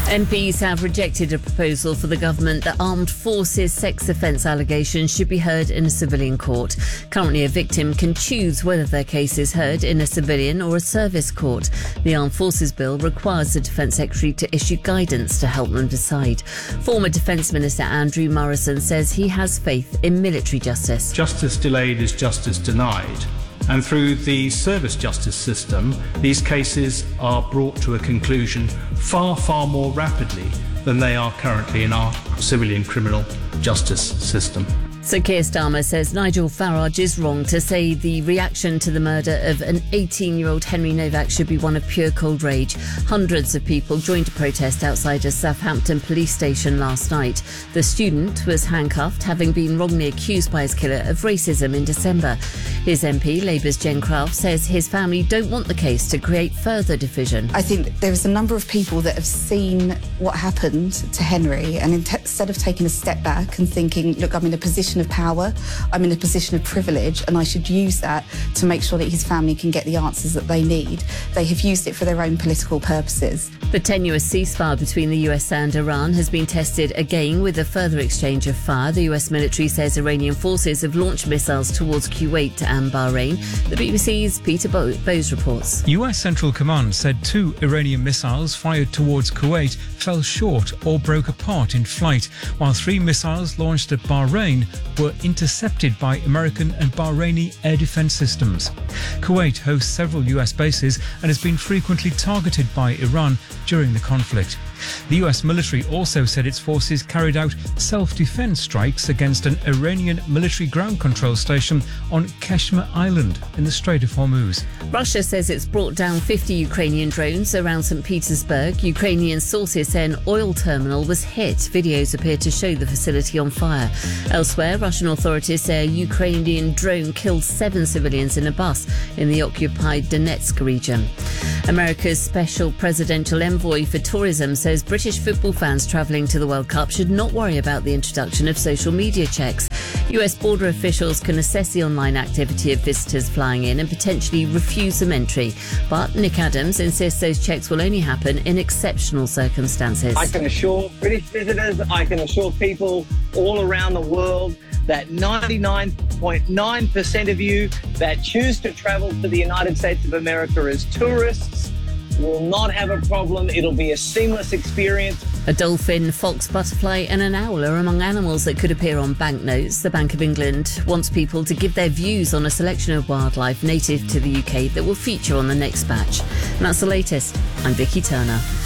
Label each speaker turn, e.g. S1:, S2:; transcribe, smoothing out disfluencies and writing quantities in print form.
S1: MPs have rejected a proposal for the government that armed forces sex offence allegations should be heard in a civilian court. Currently, a victim can choose whether their case is heard in a civilian or a service court. The Armed Forces Bill requires the Defence Secretary to issue guidance to help them decide. Former Defence Minister Andrew Morrison says he has faith in military justice.
S2: Justice delayed is justice denied. And through the service justice system, these cases are brought to a conclusion far, far more rapidly than they are currently in our civilian criminal justice system.
S1: Sir Keir Starmer says Nigel Farage is wrong to say the reaction to the murder of an 18-year-old Henry Novak should be one of pure cold rage. Hundreds of people joined a protest outside a Southampton police station last night. The student was handcuffed, having been wrongly accused by his killer of racism in December. His MP, Labour's Jen Craft, says his family don't want the case to create further division.
S3: I think there's a number of people that have seen what happened to Henry, and instead of taking a step back and thinking, look, I'm in a position of power, I'm in a position of privilege, and I should use that to make sure that his family can get the answers that they need. They have used it for their own political purposes.
S1: The tenuous ceasefire between the US and Iran has been tested again with a further exchange of fire. The US military says Iranian forces have launched missiles towards Kuwait and Bahrain. The BBC's Peter Bowes reports.
S4: US Central Command said 2 Iranian missiles fired towards Kuwait fell short or broke apart in flight, while 3 missiles launched at Bahrain were intercepted by American and Bahraini air defense systems. Kuwait hosts several US bases and has been frequently targeted by Iran during the conflict. The US military also said its forces carried out self-defense strikes against an Iranian military ground control station on Keshmer Island in the Strait of Hormuz.
S1: Russia says it's brought down 50 Ukrainian drones around St. Petersburg. Ukrainian sources say an oil terminal was hit. Videos appear to show the facility on fire. Elsewhere, Russian authorities say a Ukrainian drone killed 7 civilians in a bus in the occupied Donetsk region. America's special presidential envoy for tourism says British football fans travelling to the World Cup should not worry about the introduction of social media checks. US border officials can assess the online activity of visitors flying in and potentially refuse them entry. But Nick Adams insists those checks will only happen in exceptional circumstances.
S5: I can assure British visitors, I can assure people all around the world that 99.9% of you that choose to travel to the United States of America as tourists will not have a problem. It'll be a seamless experience.
S1: A dolphin, fox, butterfly and an owl are among animals that could appear on banknotes. The Bank of England wants people to give their views on a selection of wildlife native to the UK that will feature on the next batch. And that's the latest. I'm Vicky Turner.